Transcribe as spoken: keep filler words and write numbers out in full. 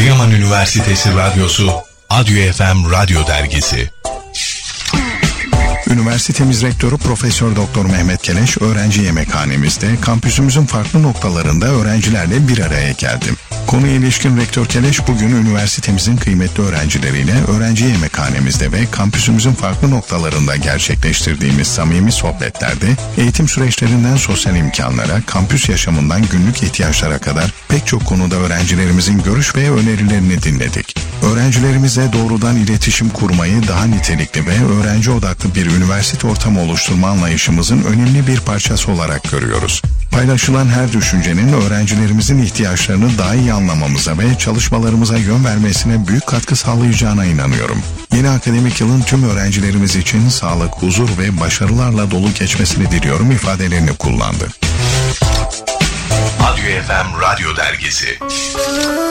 Adıyaman Üniversitesi Radyosu Adyo F M Radyo Dergisi. Üniversitemiz Rektörü Profesör Doktor Mehmet Keleş öğrenci yemekhanemizde kampüsümüzün farklı noktalarında öğrencilerle bir araya geldi. Konuya ilişkin Rektör Keleş bugün üniversitemizin kıymetli öğrencileriyle öğrenci yemekhanemizde ve kampüsümüzün farklı noktalarında gerçekleştirdiğimiz samimi sohbetlerde eğitim süreçlerinden sosyal imkanlara, kampüs yaşamından günlük ihtiyaçlara kadar pek çok konuda öğrencilerimizin görüş ve önerilerini dinledik. Öğrencilerimizle doğrudan iletişim kurmayı daha nitelikli ve öğrenci odaklı bir üniversite ortamı oluşturma anlayışımızın önemli bir parçası olarak görüyoruz. Paylaşılan her düşüncenin öğrencilerimizin ihtiyaçlarını daha iyi anlamamıza ve çalışmalarımıza yön vermesine büyük katkı sağlayacağına inanıyorum. Yeni akademik yılın tüm öğrencilerimiz için sağlık, huzur ve başarılarla dolu geçmesini diliyorum ifadelerini kullandı. Adyo F M Radyo Dergisi.